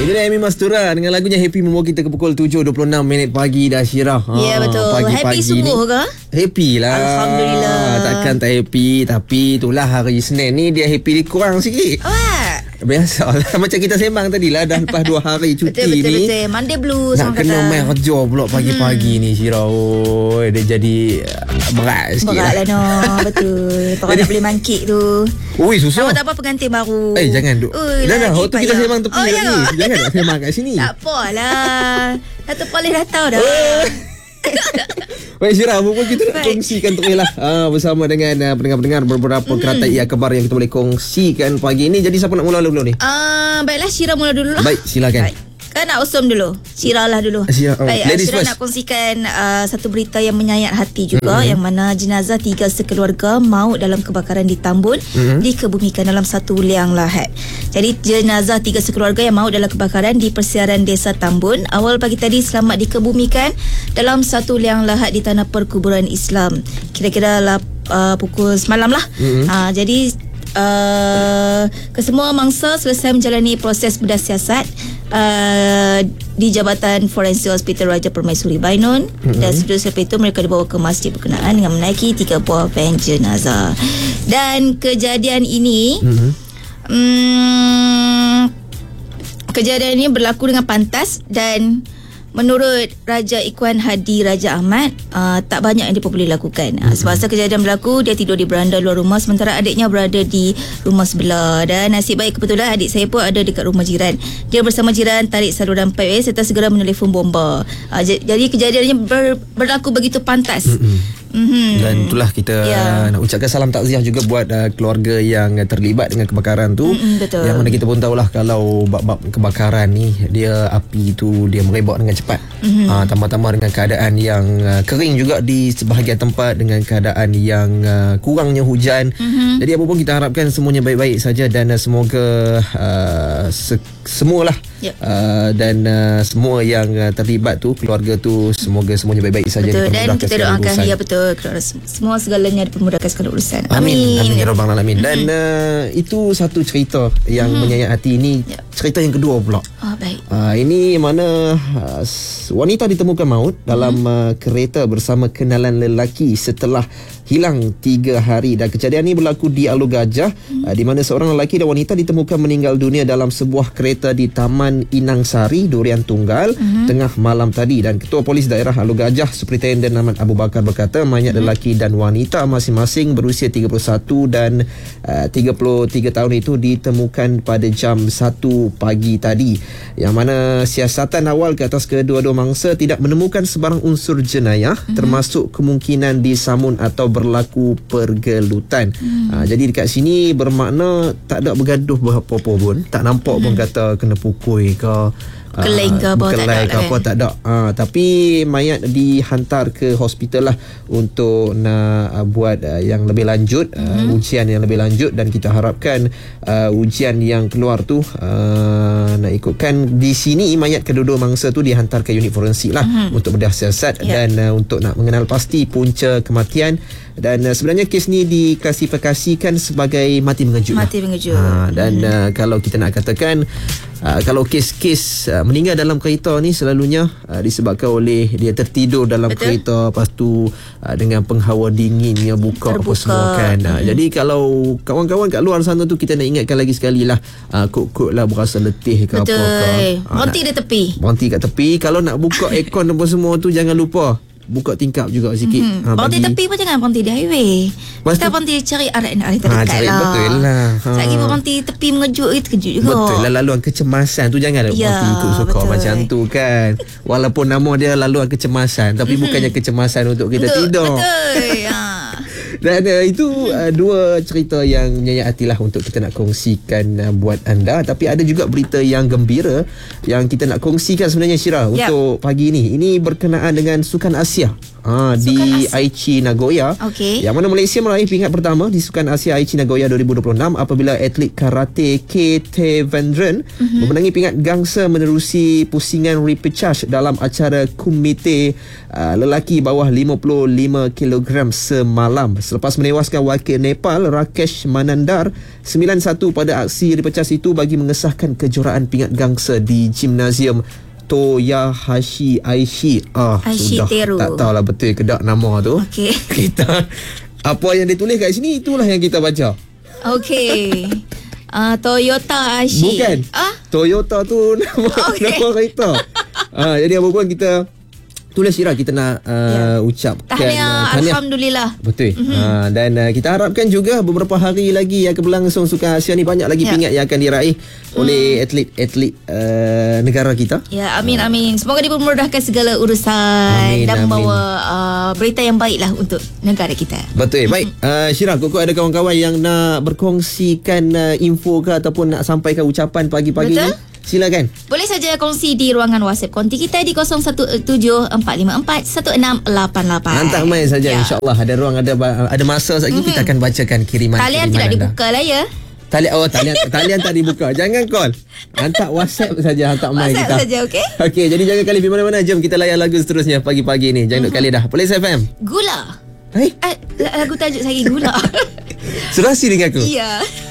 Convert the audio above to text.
Itu dia Amy Mastura dengan lagunya Happy membawa kita ke pukul 7.26 pagi dah, Syirah. Ya, betul. Pagi-pagi Happy subuh ke? Happy lah. Alhamdulillah. Takkan tak happy. Tapi itulah hari Senin ni dia happy dia kurang sikit. Biasalah. Macam kita sembang tadi lah. Dah lepas 2 hari cuti betul. ni. Monday blues. Nak kena main kerja pula pagi-pagi ni, Syirah. Dia jadi berat sikit. Berat lah, no. Betul. Kalau nak beli mangkik tu. Ui, susah. Tak apa pengantin baru. Jangan duk. Dah. Waktu kita sembang tepi lagi. Jangan nak sembang kat sini. Tak apalah. Satu polis dah tahu dah. Baik, Syirah, apa kita nak kongsikan tu lah bersama dengan pendengar-pendengar beberapa kereta ia khabar yang kita boleh kongsikan pagi ni. Jadi siapa nak mula dulu ni? Baiklah, Syirah mula dulu lah. Baik, silakan. Baik. Kan nak usum dulu. Syirah lah dulu. Baik, Syirah nak kongsikan satu berita yang menyayat hati juga, yang mana jenazah 3 sekeluarga maut dalam kebakaran di Tambun dikebumikan dalam satu liang lahat. Jadi jenazah 3 sekeluarga yang maut dalam kebakaran di persiaran desa Tambun awal pagi tadi selamat dikebumikan dalam satu liang lahat di tanah perkuburan Islam. Kira-kira pukul semalam lah. Jadi kesemua mangsa selesai menjalani proses bedah siasat di Jabatan Forensik Hospital Raja Permaisuri Bainun, dan selepas itu mereka dibawa ke masjid berkenaan dengan menaiki 3 buah van jenazah. Dan kejadian ini kejadian ini berlaku dengan pantas, dan menurut Raja Ikhwan Hadi Raja Ahmad, tak banyak yang diperboleh lakukan. Semasa kejadian berlaku, dia tidur di beranda luar rumah sementara adiknya berada di rumah sebelah. Dan nasib baik kebetulan adik saya pun ada dekat rumah jiran. Dia bersama jiran tarik saluran paip serta segera menelefon bomba. Jadi kejadiannya berlaku begitu pantas. Dan itulah kita nak ucapkan salam takziah juga buat keluarga yang terlibat dengan kebakaran tu. Betul. Yang mana kita pun tahulah kalau bab-bab kebakaran ni, dia api tu dia merebak dengan cepat. Tambah-tambah dengan keadaan yang kering juga di sebahagian tempat, dengan keadaan yang kurangnya hujan. Jadi apa pun kita harapkan semuanya baik-baik saja, dan semoga semualah dan semua yang terlibat tu, keluarga tu, semoga semuanya baik-baik saja. Betul. Dan kita doakan betul, semua segalanya dipermudahkan segala urusan. Amin ya rabbal alamin. Dan itu satu cerita yang menyayat hati. Ini cerita yang kedua pula. Baik. Ini mana wanita ditemukan maut dalam kereta bersama kenalan lelaki setelah hilang 3 hari. Dan kejadian ini berlaku di Alor Gajah, di mana seorang lelaki dan wanita ditemukan meninggal dunia dalam sebuah kereta di Taman Inang Sari, Durian Tunggal, tengah malam tadi. Dan Ketua Polis Daerah Alor Gajah, Superintenden Ahmad Abu Bakar berkata mayat lelaki dan wanita masing-masing berusia 31 dan 33 tahun itu ditemukan pada jam 1 pagi tadi, yang mana siasatan awal ke atas kedua-dua mangsa tidak menemukan sebarang unsur jenayah, termasuk kemungkinan disamun atau berlaku pergelutan. Jadi dekat sini bermakna tak ada bergaduh apa-apa pun, tak nampak pun kata kena pukul ke Keleng ke apa, tak ada. Tapi mayat dihantar ke hospital lah untuk nak buat yang lebih lanjut, ujian yang lebih lanjut. Dan kita harapkan ujian yang keluar tu nak ikutkan di sini mayat kedua-dua mangsa tu dihantar ke unit forensik lah untuk bedah siasat dan untuk nak mengenal pasti punca kematian. Dan sebenarnya kes ni diklasifikasikan sebagai mati mengejut. Dan kalau kita nak katakan kalau kes-kes meninggal dalam kereta ni selalunya disebabkan oleh dia tertidur dalam kereta, lepas tu dengan penghawa dinginnya buka apa semua kan. Jadi kalau kawan-kawan kat luar sana tu, kita nak ingatkan lagi sekali lah, kok-kok lah berasa letih ke apa ke, berhenti di tepi, berhenti kat tepi. Kalau nak buka aircon apa semua tu, jangan lupa buka tingkap juga sikit. Berhenti tepi pun jangan berhenti di highway. Kita berhenti cari RNR terdekat lah. Betul lah. Lagi berhenti tepi mengejut, terkejut juga. Betul lah, laluan kecemasan tu jangan berhenti ikut suka macam tu kan. Walaupun nama dia laluan kecemasan, tapi bukannya kecemasan untuk kita tidur. Betul. Dan itu dua cerita yang menyayat hati lah untuk kita nak kongsikan buat anda. Tapi ada juga berita yang gembira yang kita nak kongsikan sebenarnya, Syirah, untuk pagi ini. Ini berkenaan dengan Sukan Asia di Aichi Nagoya, yang mana Malaysia meraih peringkat pertama di Sukan Asia Aichi Nagoya 2026 apabila atlet karate K.T. Vendren memenangi peringkat gangsa menerusi pusingan repechage dalam acara kumite lelaki bawah 55 kg semalam selepas menewaskan wakil Nepal Rakesh Manandar 9-1 pada aksi dipecah situ bagi mengesahkan kejuaraan pingat gangsa di Gimnasium Toyahashi Aishi. Sudah Teru. Tak tahulah betul ke tak nama tu. Okey. Kita apa yang ditulis kat sini itulah yang kita baca. Okey. Toyota Aishi. Bukan. Toyota tu nama kereta. Jadi apa pun kita tulis Syirah, kita nak ucapkan tahniah. Alhamdulillah. Betul. Dan kita harapkan juga beberapa hari lagi akan berlangsung Sukan Asia ni, banyak lagi pingat yang akan diraih oleh atlet-atlet negara kita. Ya, amin. Semoga dipermudahkan segala urusan dan membawa berita yang baiklah untuk negara kita. Betul. Baik, Syirah, kok ada kawan-kawan yang nak berkongsikan info ke ataupun nak sampaikan ucapan pagi-pagi ni? Silakan. Boleh saja kongsi di ruangan WhatsApp konti kita di 0174541688. Hantar main saja, insya-Allah ada ruang, ada masa lagi kita akan bacakan kiriman. Talian tidak dibuka lah ya. Talian tak dibuka. Jangan call. Hantar WhatsApp saja, hantar main kita. WhatsApp saja, okey? Okey, jadi jangan kali di mana-mana. Jom kita layan lagu seterusnya pagi-pagi ni. Jangan duk kali dah. Police FM. Gula. Hai? Lagu tajuk saya Gula. Serasi dengan aku? Ya.